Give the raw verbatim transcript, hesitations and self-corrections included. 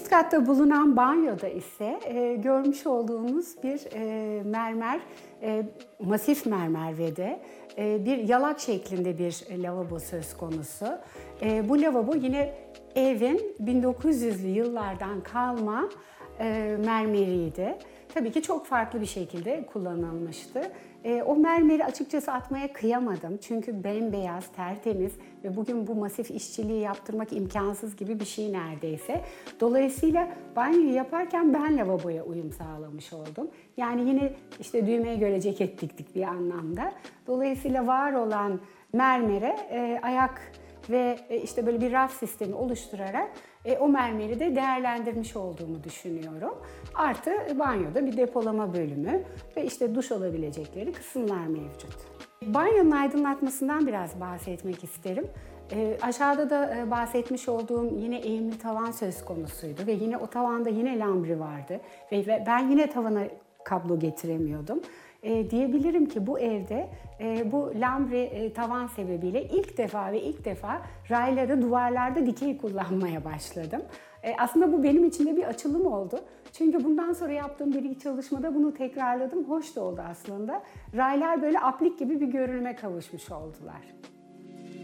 Üst katta bulunan banyoda ise e, görmüş olduğunuz bir e, mermer, e, masif mermer ve de e, bir yalak şeklinde bir lavabo söz konusu. E, bu lavabo yine evin bin dokuz yüzlü yıllardan kalma e, mermeriydi. Tabii ki çok farklı bir şekilde kullanılmıştı. E, o mermeri açıkçası atmaya kıyamadım. Çünkü bembeyaz, tertemiz ve bugün bu masif işçiliği yaptırmak imkansız gibi bir şey neredeyse. Dolayısıyla banyoyu yaparken ben lavaboya uyum sağlamış oldum. Yani yine işte düğmeye göre ceket diktik bir anlamda. Dolayısıyla var olan mermere e, ayak ve işte böyle bir raf sistemi oluşturarak e, o mermeri de değerlendirmiş olduğumu düşünüyorum. Artı banyoda bir depolama bölümü ve işte duş alabilecekleri kısımlar mevcut. Banyonun aydınlatmasından biraz bahsetmek isterim. E, aşağıda da e, bahsetmiş olduğum yine eğimli tavan söz konusuydu ve yine o tavanda yine lambri vardı ve, ve ben yine tavana kablo getiremiyordum. E, diyebilirim ki bu evde e, bu lambri e, tavan sebebiyle ilk defa ve ilk defa rayları duvarlarda dikey kullanmaya başladım. E, aslında bu benim için de bir açılım oldu. Çünkü bundan sonra yaptığım bir iki çalışmada bunu tekrarladım. Hoş da oldu aslında. Raylar böyle aplik gibi bir görünüme kavuşmuş oldular.